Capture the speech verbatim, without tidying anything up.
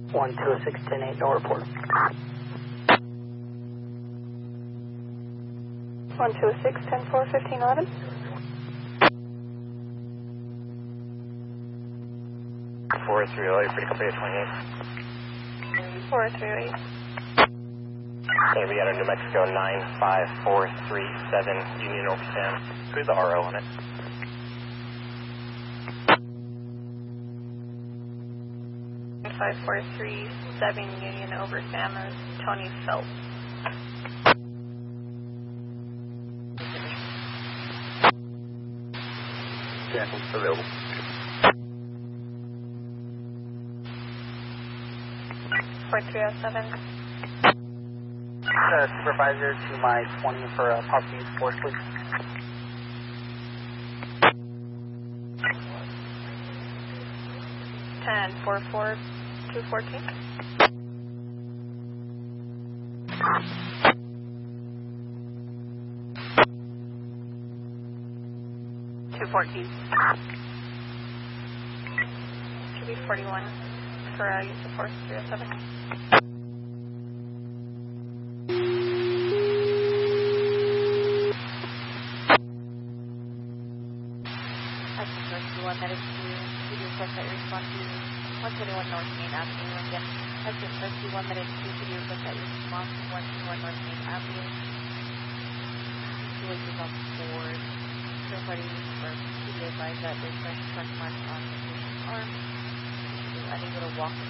one two six ten eight, no report. one two six ten four fifteen eleven. four three oh eight, pretty complete at twenty-eight. four three oh eight. Hey, we got a New Mexico nine five four three seven Union over Sam. Who's the R O on it? five four three seven Union over Sam is Tony Phelps. Jackson, available. four three oh seven. Uh, supervisor to my twenty for uh, Pop News Force, please. ten four four two fourteen. two fourteen. Should be forty-one for uh, use of force three oh seven. one that is to to the request that you respond to one twenty-one North Main Avenue. And again, that's just rescue one that is to to the request that you respond to one twenty-one North Main Avenue. Situations on board. Everybody or to be advised that there's fresh truck marks on the patient's arm. She is unable to walk